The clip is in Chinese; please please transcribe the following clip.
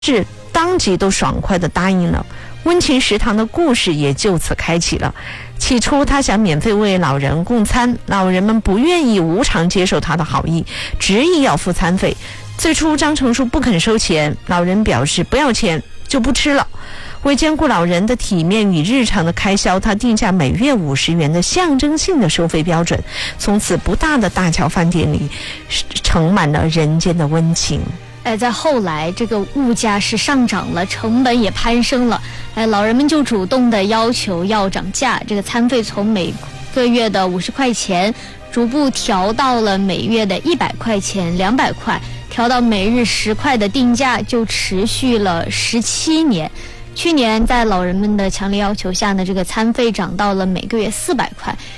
是当即都爽快地答应了。温情食堂的故事也就此开启了。起初他想免费为老人供餐，老人们不愿意无偿接受他的好意，执意要付餐费。最初张成书不肯收钱，老人表示不要钱就不吃了。为兼顾老人的体面与日常的开销，他定下每月50元的象征性的收费标准。从此不大的大桥饭店里盛满了人间的温情。 在后来这个物价是上涨了，成本也攀升了，老人们就主动的要求要涨价，这个餐费从每个月的50块钱逐步调到了每月的100块钱、200块，调到每日10块的定价，就持续了17年。去年在老人们的强烈要求下呢，这个餐费涨到了每个月400块，